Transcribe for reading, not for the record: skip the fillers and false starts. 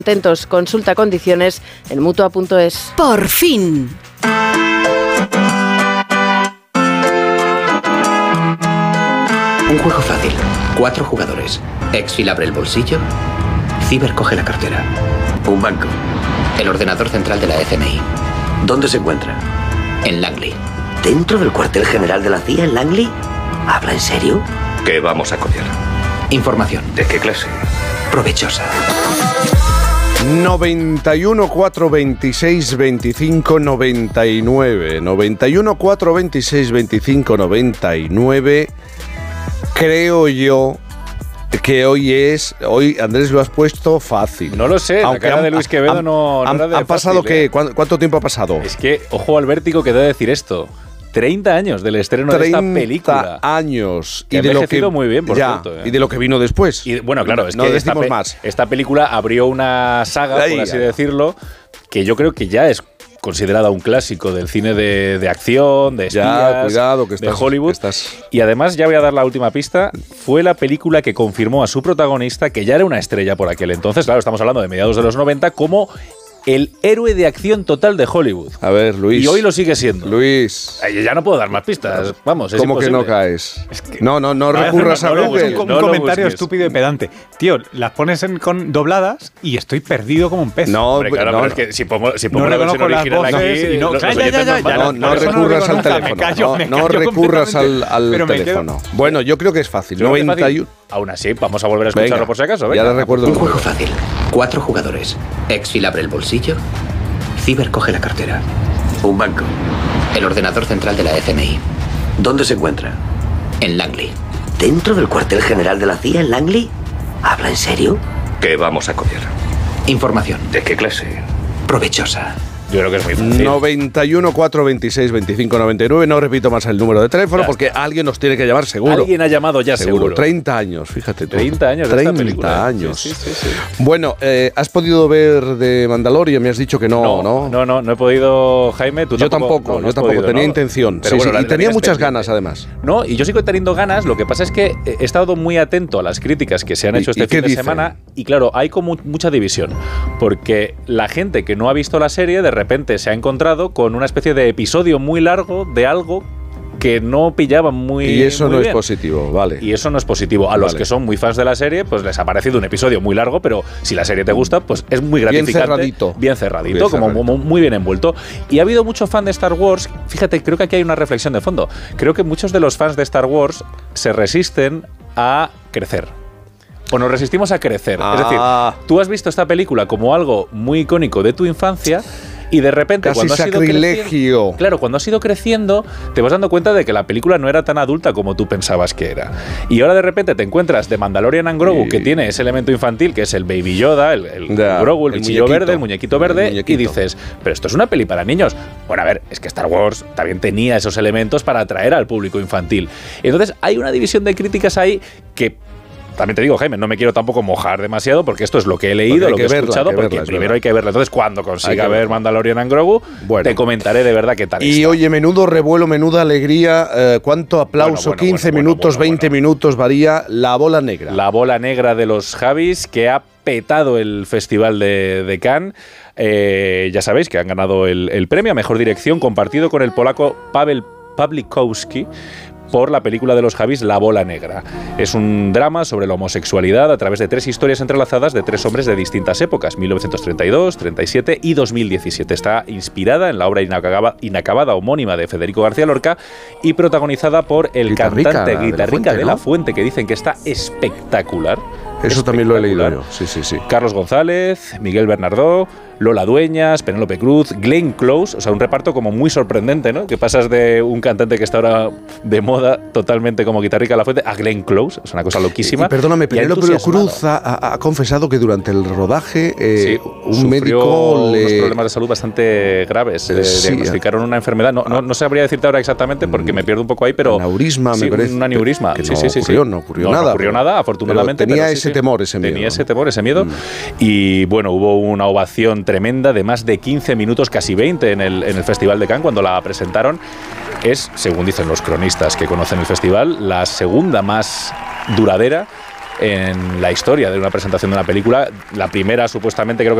Atentos, consulta condiciones en Mutua.es. ¡Por fin! Un juego fácil. 4 jugadores. Exfil abre el bolsillo. Ciber coge la cartera. Un banco. El ordenador central de la FMI. ¿Dónde se encuentra? En Langley. ¿Dentro del cuartel general de la CIA en Langley? ¿Habla en serio? ¿Qué vamos a copiar? Información. ¿De qué clase? Provechosa. 91 426 25 99. 91 426 25 99. Creo yo que hoy Andrés lo has puesto fácil. No lo sé, aunque la cara de Luis Quevedo no era de ¿Han pasado fácil, qué? ¿Cuánto tiempo ha pasado? Es que, ojo al vértigo que debe decir esto. 30 años del estreno de esta película. 30 años. Y de lo que muy bien, por cierto. Y de lo que vino después. Y bueno, claro, es no que decimos más. Esta película abrió una saga, por así decirlo, que yo creo que ya es considerada un clásico del cine de acción, de espías, cuidado, que estás, de Hollywood. Y además, ya voy a dar la última pista, fue la película que confirmó a su protagonista, que ya era una estrella por aquel entonces, claro, estamos hablando de mediados de los 90, como el héroe de acción total de Hollywood. A ver, Luis. Y hoy lo sigue siendo. Luis. Ya no puedo dar más pistas. Vamos, es ¿Cómo imposible. que no caes? Es que no recurras a Google. Un comentario estúpido y pedante. Tío, las pones con dobladas y estoy perdido como un pez. No, hombre, claro, pero es que si pongo la versión original aquí... No recurras al teléfono. No recurras al teléfono. Bueno, yo creo que es fácil. 91. Aún así, vamos a volver a escucharlo por si acaso. Venga. Ya le recuerdo. Un juego fácil. 4 jugadores. Exfil abre el bolsillo. Ciber coge la cartera. Un banco. El ordenador central de la FMI. ¿Dónde se encuentra? En Langley. ¿Dentro del cuartel general de la CIA en Langley? ¿Habla en serio? ¿Qué vamos a copiar? Información. ¿De qué clase? Provechosa. Yo creo que es muy fácil. 91 426 25 99. No repito más el número de teléfono porque alguien nos tiene que llamar seguro. Alguien ha llamado ya seguro. 30 años, fíjate tú. 30 años de 30 esta película. Años. Sí. Bueno, ¿has podido ver de Mandalorian? Me has dicho que no. No he podido, Jaime. Yo tampoco. Tenía intención. Pero bueno, y tenía muchas ganas, además. No, y yo sigo teniendo ganas. Lo que pasa es que he estado muy atento a las críticas que se han hecho este fin de semana. Y claro, hay como mucha división. Porque la gente que no ha visto la serie, de repente se ha encontrado con una especie de episodio muy largo de algo que no pillaban muy bien. Y eso no es positivo, vale. Y eso no es positivo. A los que son muy fans de la serie, pues les ha parecido un episodio muy largo, pero si la serie te gusta, pues es muy gratificante. Bien cerradito, como muy bien envuelto. Y ha habido mucho fan de Star Wars. Fíjate, creo que aquí hay una reflexión de fondo. Creo que muchos de los fans de Star Wars se resisten a crecer. O nos resistimos a crecer. Es decir, tú has visto esta película como algo muy icónico de tu infancia. Y de repente, cuando has ido creciendo, te vas dando cuenta de que la película no era tan adulta como tú pensabas que era. Y ahora de repente te encuentras The Mandalorian and Grogu, que tiene ese elemento infantil, que es el Baby Yoda, el Grogu, el bichillo verde, el muñequito verde, y dices, pero esto es una peli para niños. Bueno, a ver, es que Star Wars también tenía esos elementos para atraer al público infantil. Entonces, hay una división de críticas ahí que... También te digo, Jaime, no me quiero tampoco mojar demasiado porque esto es lo que he leído, lo que he escuchado, porque primero hay que verla. Entonces, cuando consiga ver Mandalorian and Grogu, te comentaré de verdad qué tal y está. Oye, menudo revuelo, menuda alegría, cuánto aplauso, 15 minutos, 20 minutos varía La Bola Negra. La Bola Negra de los Javis, que ha petado el Festival de Cannes. Ya sabéis que han ganado el premio a Mejor Dirección, compartido con el polaco Paweł Pawlikowski, por la película de los Javis, La Bola Negra. Es un drama sobre la homosexualidad a través de 3 historias entrelazadas de 3 hombres de distintas épocas, 1932, 37 y 2017. Está inspirada en la obra inacabada homónima de Federico García Lorca y protagonizada por el cantante Guitarrica de la Fuente, que dicen que está espectacular. Eso también lo he leído yo. Sí. Carlos González, Miguel Bernardó, Lola Dueñas, Penélope Cruz, Glenn Close, o sea, un reparto como muy sorprendente, ¿no? Que pasas de un cantante que está ahora de moda totalmente como Guitarrica de la Fuente a Glenn Close, es una cosa loquísima. Y perdóname, Penélope Cruz ha confesado que durante el rodaje un médico unos problemas de salud bastante graves. Diagnosticaron una enfermedad, no sabría decirte ahora exactamente porque me pierdo un poco ahí, pero... Aneurisma, me parece. Un aneurisma, No ocurrió nada. No ocurrió nada, afortunadamente. Pero tenía ese temor, ese miedo. Tenía ese temor, ese miedo. Y bueno, hubo una ovación tremenda de más de 15 minutos, casi 20 en el Festival de Cannes cuando la presentaron. Es, según dicen los cronistas que conocen el festival, la segunda más duradera en la historia de una presentación de una película. La primera, supuestamente, creo que